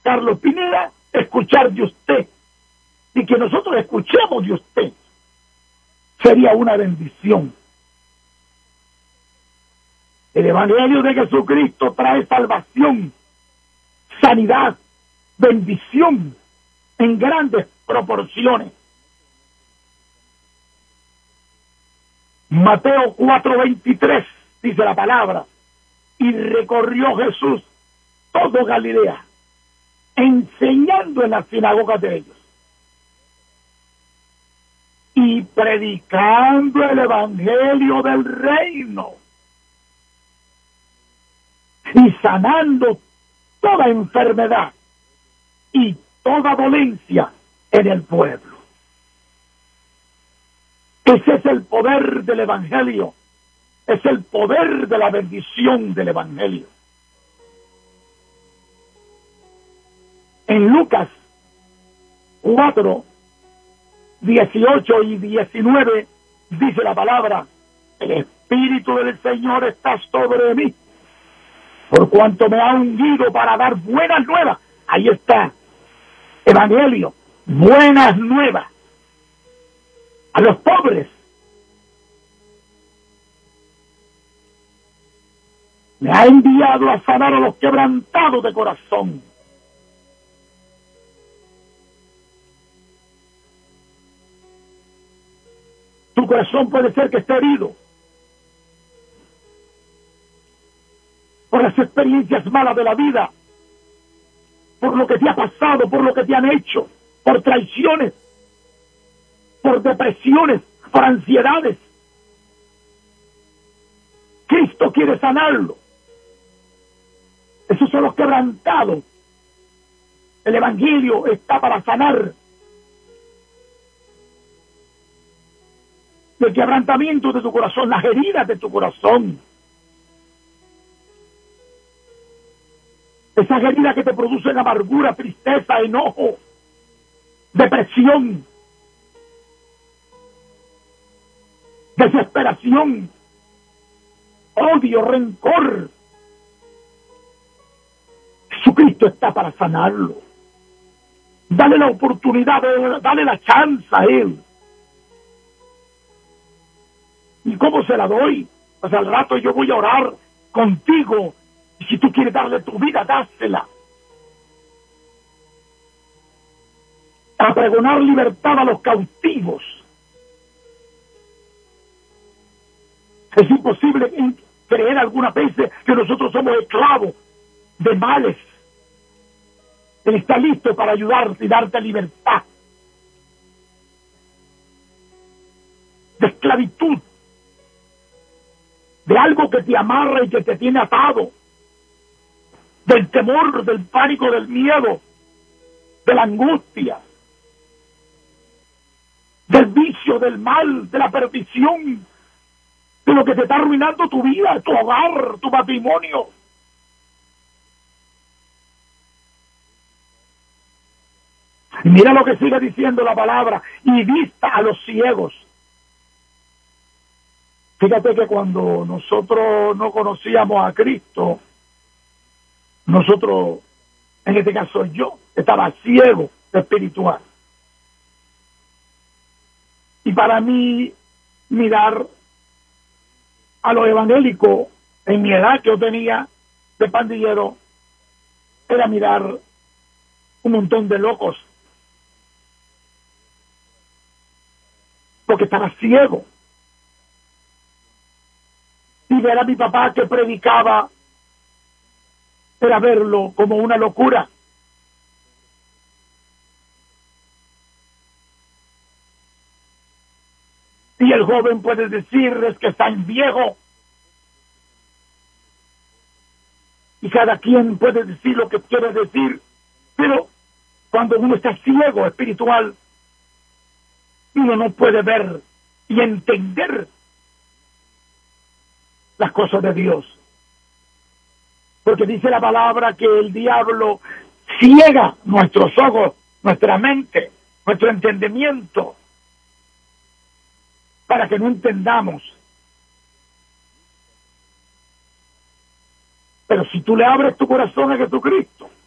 Carlos Pineda, escuchar de usted, y que nosotros escuchemos de usted, sería una bendición. El Evangelio de Jesucristo trae salvación, sanidad, bendición en grandes proporciones. Mateo 4:23 dice la palabra: y recorrió Jesús todo Galilea, enseñando en las sinagogas de ellos y predicando el evangelio del reino y sanando toda enfermedad y toda dolencia en el pueblo. Ese es el poder del evangelio, es el poder de la bendición del evangelio. En Lucas 4, 18 y 19 dice la palabra: el Espíritu del Señor está sobre mí, por cuanto me ha ungido para dar buenas nuevas. Ahí está, evangelio, buenas nuevas a los pobres. Me ha enviado a sanar a los quebrantados de corazón. Tu corazón puede ser que esté herido por las experiencias malas de la vida, por lo que te ha pasado, por lo que te han hecho, por traiciones, por depresiones, por ansiedades. Cristo quiere sanarlo. Esos son los quebrantados. El evangelio está para sanar. El quebrantamiento de tu corazón, las heridas de tu corazón. Esas heridas que te producen amargura, tristeza, enojo, depresión, desesperación, odio, rencor. Jesucristo está para sanarlo. Dale la oportunidad, dale la chance a Él. ¿Y cómo se la doy? Pues al rato yo voy a orar contigo. Y si tú quieres darle tu vida, dásela. A pregonar libertad a los cautivos. Es imposible creer alguna vez que nosotros somos esclavos de males. Él está listo para ayudarte y darte libertad de esclavitud, de algo que te amarra y que te tiene atado, del temor, del pánico, del miedo, de la angustia, del vicio, del mal, de la perdición, de lo que te está arruinando tu vida, tu hogar, tu matrimonio. Y mira lo que sigue diciendo la palabra: y vista a los ciegos. Fíjate que cuando nosotros no conocíamos a Cristo, nosotros, en este caso yo, estaba ciego espiritual. Y para mí, mirar a los evangélicos en mi edad que yo tenía de pandillero, era mirar un montón de locos, porque estaba ciego. Y ver a mi papá que predicaba era verlo como una locura. Y el joven puede decirles que están viejos. Y cada quien puede decir lo que quiere decir. Pero cuando uno está ciego espiritual, uno no puede ver y entender las cosas de Dios. Porque dice la palabra que el diablo ciega nuestros ojos, nuestra mente, nuestro entendimiento, para que no entendamos. Pero si tú le abres tu corazón a Jesucristo,